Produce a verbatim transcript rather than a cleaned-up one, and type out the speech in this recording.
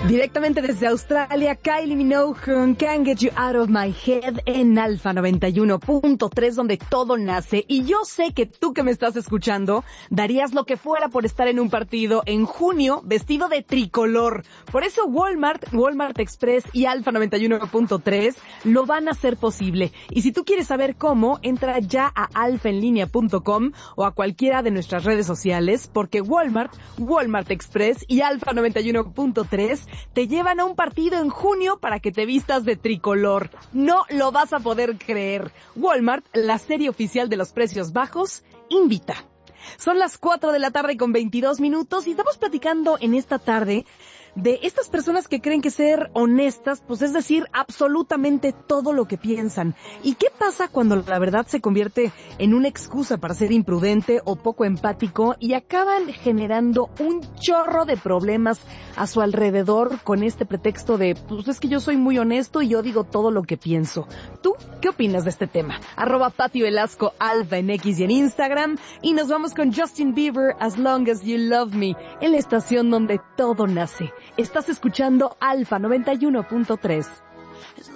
Directamente desde Australia, Kylie Minogue con Can't Get You Out of My Head en Alfa noventa y uno punto tres, donde todo nace. Y yo sé que tú que me estás escuchando darías lo que fuera por estar en un partido en junio vestido de tricolor. Por eso Walmart, Walmart Express y Alfa noventa y uno punto tres lo van a hacer posible. Y si tú quieres saber cómo, entra ya a alfa en línea punto com o a cualquiera de nuestras redes sociales, porque Walmart, Walmart Express y Alfa noventa y uno punto tres te llevan a un partido en junio para que te vistas de tricolor. No lo vas a poder creer. Walmart, la serie oficial de los precios bajos, invita. Son las cuatro de la tarde con veintidós minutos y estamos platicando en esta tarde de estas personas que creen que ser honestas, pues es decir, absolutamente todo lo que piensan. ¿Y qué pasa cuando la verdad se convierte en una excusa para ser imprudente o poco empático y acaban generando un chorro de problemas a su alrededor con este pretexto de, pues es que yo soy muy honesto y yo digo todo lo que pienso? ¿Tú qué opinas de este tema? Arroba Pati Velasco Alfa en X y en Instagram. Y nos vamos con Justin Bieber, As Long As You Love Me, en la estación donde todo nace. Estás escuchando Alfa noventa y uno punto tres.